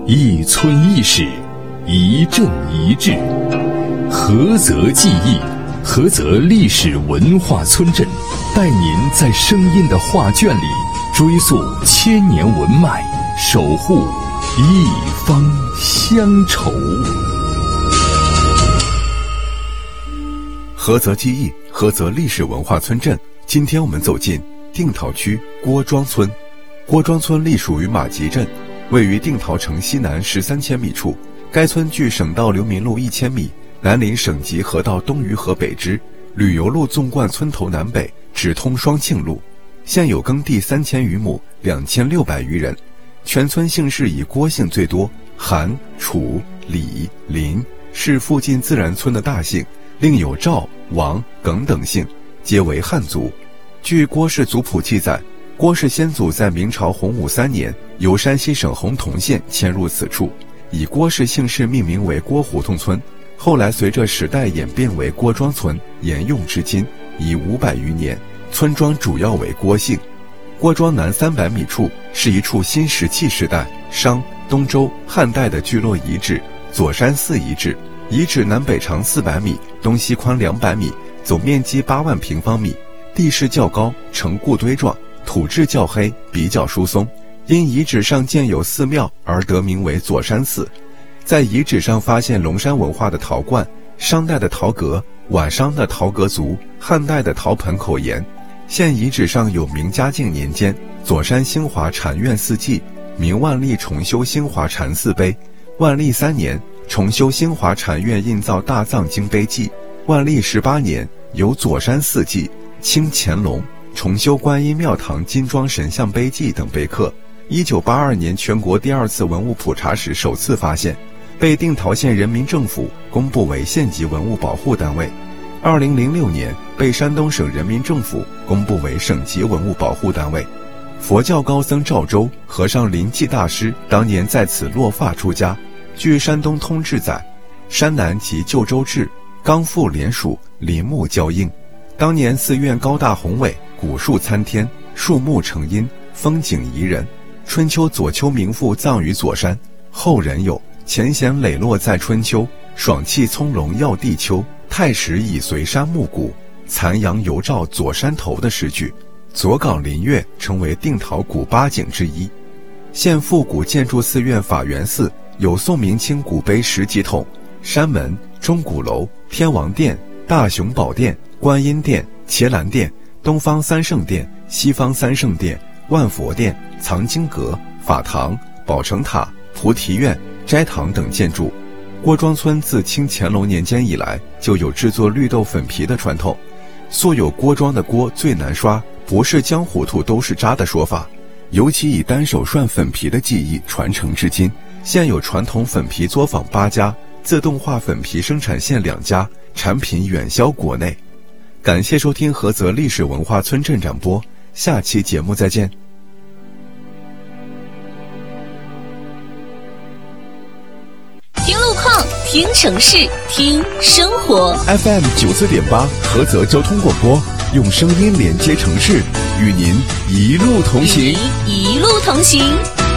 一村一史，一镇一志，菏泽记忆，菏泽历史文化村镇，带您在声音的画卷里追溯千年文脉，守护一方乡愁。 菏泽记忆，菏泽历史文化村镇。今天我们走进定陶区郭庄村。郭庄村隶属于马集镇，位于定陶城西南13千米处。该村距省道流民路1000米，南临省级河道东隅河北支，旅游路纵贯村头南北，直通双庆路。现有耕地3000余亩，2600余人。全村姓氏以郭姓最多，韩、楚、李、林是附近自然村的大姓，另有赵、王、耿等姓，皆为汉族。据郭氏族谱记载，郭氏先祖在明朝洪武3年由山西省洪洞县迁入此处，以郭氏姓氏命名为郭胡同村，后来随着时代演变为郭庄村，沿用至今，已500余年。村庄主要为郭姓。郭庄南300米处是一处新石器时代商、东周、汉代的聚落遗址左山寺遗址。遗址南北长400米，东西宽200米，总面积8万平方米，地势较高，呈固堆状，土质较黑，比较疏松。因遗址上建有寺庙而得名为左山寺。在遗址上发现龙山文化的陶罐、商代的陶阁、晚商的陶阁足、汉代的陶盆口沿。现遗址上有明嘉靖年间左山兴华禅院寺记、明万历重修兴华禅寺碑、万历3年重修兴华禅院印造大藏经碑记、万历18年有左山寺记、清乾隆重修观音庙堂金装神像碑记等碑刻。1982年全国第2次文物普查时首次发现，被定陶县人民政府公布为县级文物保护单位。2006年被山东省人民政府公布为省级文物保护单位。佛教高僧赵州和尚临济大师当年在此落发出家。据山东通志载，山南即旧州治，冈附连属，林木交映。当年寺院高大宏伟，古树参天，树木成荫，风景宜人。春秋左丘名赋葬于左山，后人有前贤磊落在春秋，爽气葱茏耀地秋，太史已随山暮鼓，残阳犹照左山头的诗句。左岗林月成为定陶古8景之一。现复古建筑寺院法源寺有宋明清古碑10几桶，山门、钟鼓楼、天王殿、大雄宝殿、观音殿、伽蓝殿、东方三圣殿、西方三圣殿、万佛殿、藏经阁、法堂、宝成塔、菩提院、斋堂等建筑。郭庄村自清乾隆年间以来就有制作绿豆粉皮的传统，素有郭庄的锅最难刷，不是浆糊涂都是渣的说法，尤其以单手涮粉皮的技艺传承至今。现有传统粉皮作坊8家，自动化粉皮生产线2家，产品远销国内。感谢收听菏泽历史文化村镇展播，下期节目再见。 听路况，听城市，听生活。 FM 94.8菏泽交通广播，用声音连接城市，与您一路同行。 一路同行。